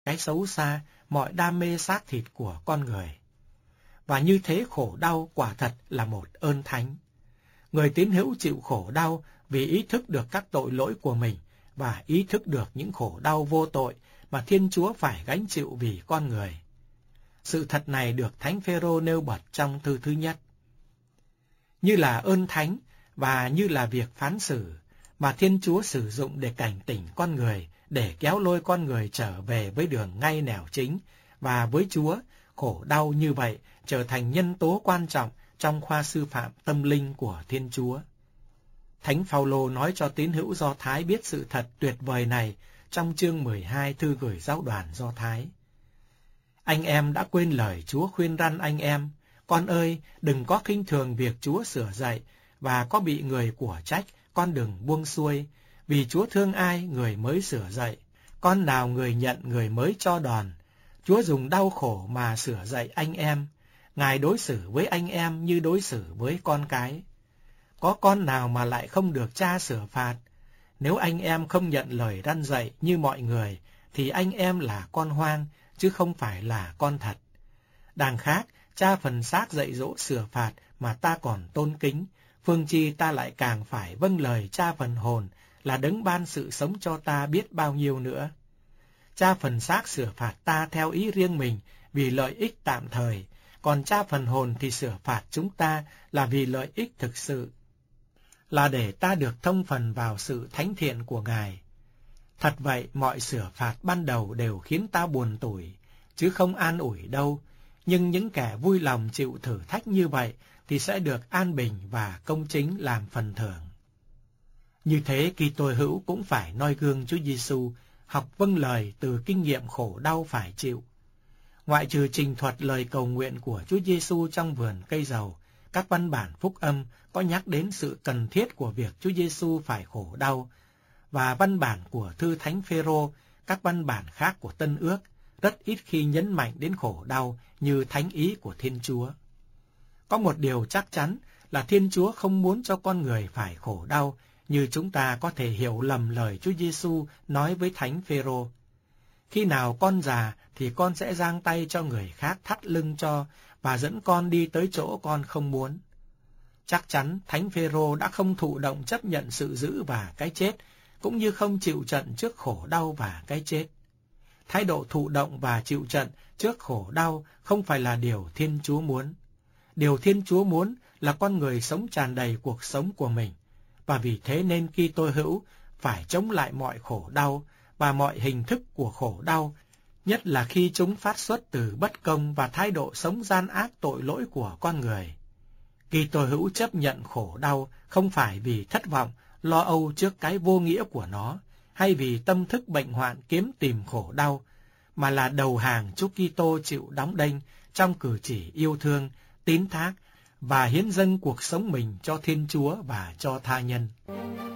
cái xấu xa, mọi đam mê xác thịt của con người. Và như thế khổ đau quả thật là một ơn thánh. Người tín hữu chịu khổ đau vì ý thức được các tội lỗi của mình và ý thức được những khổ đau vô tội mà Thiên Chúa phải gánh chịu vì con người. Sự thật này được Thánh Phêrô nêu bật trong thư thứ nhất. Như là ơn thánh và như là việc phán xử mà Thiên Chúa sử dụng để cảnh tỉnh con người, để kéo lôi con người trở về với đường ngay nẻo chính, và với Chúa, khổ đau như vậy trở thành nhân tố quan trọng trong khoa sư phạm tâm linh của Thiên Chúa. Thánh Phao-lô nói cho tín hữu Do Thái biết sự thật tuyệt vời này trong chương 12 thư gửi giáo đoàn Do Thái. Anh em đã quên lời Chúa khuyên răn anh em, con ơi, đừng có khinh thường việc Chúa sửa dạy, và có bị người của trách, con đừng buông xuôi, vì Chúa thương ai người mới sửa dạy, con nào người nhận người mới cho đòn. Chúa dùng đau khổ mà sửa dạy anh em, Ngài đối xử với anh em như đối xử với con cái. Có con nào mà lại không được cha sửa phạt? Nếu anh em không nhận lời răn dạy như mọi người, thì anh em là con hoang, chứ không phải là con thật. Đằng khác, cha phần xác dạy dỗ sửa phạt mà ta còn tôn kính, phương chi ta lại càng phải vâng lời cha phần hồn, là đấng ban sự sống cho ta biết bao nhiêu nữa. Cha phần xác sửa phạt ta theo ý riêng mình vì lợi ích tạm thời, còn cha phần hồn thì sửa phạt chúng ta là vì lợi ích thực sự, là để ta được thông phần vào sự thánh thiện của Ngài. Thật vậy, mọi sửa phạt ban đầu đều khiến ta buồn tủi, chứ không an ủi đâu. Nhưng những kẻ vui lòng chịu thử thách như vậy thì sẽ được an bình và công chính làm phần thưởng. Như thế, Kitô hữu cũng phải noi gương Chúa Giêsu, học vâng lời từ kinh nghiệm khổ đau phải chịu. Ngoại trừ trình thuật lời cầu nguyện của Chúa Giêsu trong vườn cây dầu, các văn bản phúc âm có nhắc đến sự cần thiết của việc Chúa Giêsu phải khổ đau, và văn bản của thư Thánh Phêrô, các văn bản khác của Tân Ước rất ít khi nhấn mạnh đến khổ đau như thánh ý của Thiên Chúa. Có một điều chắc chắn là Thiên Chúa không muốn cho con người phải khổ đau, như chúng ta có thể hiểu lầm lời Chúa Giêsu nói với Thánh Phêrô. Khi nào con già thì con sẽ giang tay cho người khác thắt lưng cho và dẫn con đi tới chỗ con không muốn. Chắc chắn Thánh Phêrô đã không thụ động chấp nhận sự dữ và cái chết, cũng như không chịu trận trước khổ đau và cái chết. Thái độ thụ động và chịu trận trước khổ đau không phải là điều Thiên Chúa muốn. Điều Thiên Chúa muốn là con người sống tràn đầy cuộc sống của mình, và vì thế nên Kitô hữu phải chống lại mọi khổ đau và mọi hình thức của khổ đau, nhất là khi chúng phát xuất từ bất công và thái độ sống gian ác tội lỗi của con người. Kitô hữu chấp nhận khổ đau không phải vì thất vọng, lo âu trước cái vô nghĩa của nó, hay vì tâm thức bệnh hoạn kiếm tìm khổ đau, mà là đầu hàng Chúa Kitô chịu đóng đinh trong cử chỉ yêu thương, tín thác và hiến dâng cuộc sống mình cho Thiên Chúa và cho tha nhân.